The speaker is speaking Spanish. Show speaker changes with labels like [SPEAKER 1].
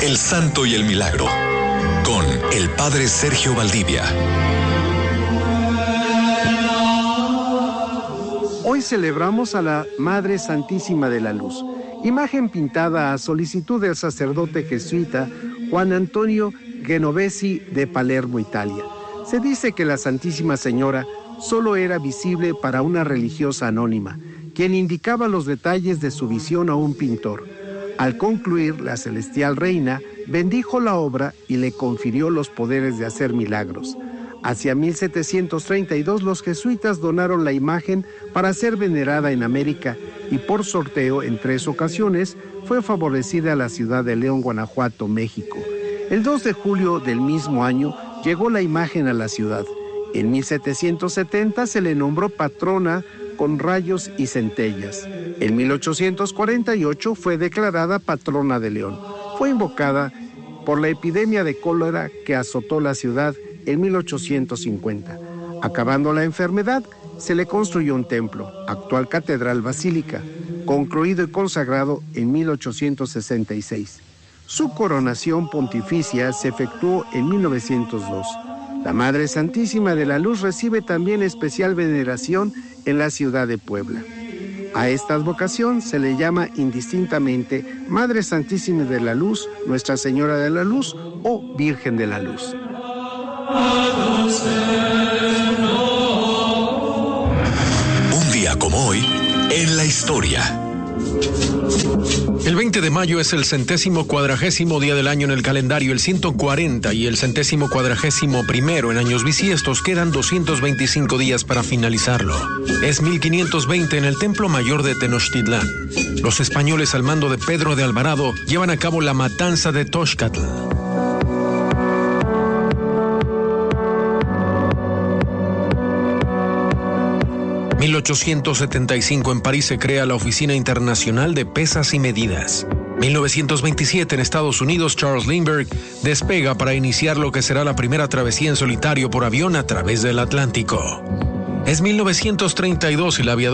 [SPEAKER 1] El Santo y el Milagro, con el Padre Sergio Valdivia.
[SPEAKER 2] Hoy celebramos a la Madre Santísima de la Luz, imagen pintada a solicitud del sacerdote jesuita Juan Antonio Genovesi de Palermo, Italia. Se dice que la Santísima Señora solo era visible para una religiosa anónima, quien indicaba los detalles de su visión a un pintor. Al concluir, la celestial reina bendijo la obra y le confirió los poderes de hacer milagros. Hacia 1732 los jesuitas donaron la imagen para ser venerada en América y por sorteo en 3 ocasiones fue favorecida a la ciudad de León, Guanajuato, México. El 2 de julio del mismo año llegó la imagen a la ciudad. En 1770 se le nombró patrona con rayos y centellas. En 1848 fue declarada patrona de León. Fue invocada por la epidemia de cólera que azotó la ciudad en 1850. Acabando la enfermedad, se le construyó un templo, actual catedral basílica, concluido y consagrado en 1866. Su coronación pontificia se efectuó en 1902. La Madre Santísima de la Luz recibe también especial veneración en la ciudad de Puebla. A esta advocación se le llama indistintamente Madre Santísima de la Luz, Nuestra Señora de la Luz o Virgen de la Luz.
[SPEAKER 1] Un día como hoy, en la historia.
[SPEAKER 3] El 20 de mayo es el 140º día del año en el calendario, el 140 y el 141º en años bisiestos. Quedan 225 días para finalizarlo. Es 1520 en el Templo Mayor de Tenochtitlán. Los españoles al mando de Pedro de Alvarado llevan a cabo la matanza de Toxcatl. 1875 en París se crea la Oficina Internacional de Pesas y Medidas. 1927 en Estados Unidos, Charles Lindbergh despega para iniciar lo que será la primera travesía en solitario por avión a través del Atlántico. Es 1932 y la aviadora